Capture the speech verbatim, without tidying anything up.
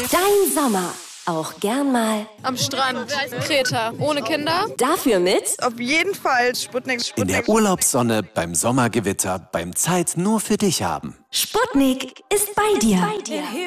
Dein Sommer. Auch gern mal am Strand, Kreta, ohne Kinder. Dafür mit auf jeden Fall Sputnik. Sputnik. In der Urlaubssonne, beim Sommergewitter, beim Zeit nur für dich haben. Sputnik ist bei dir.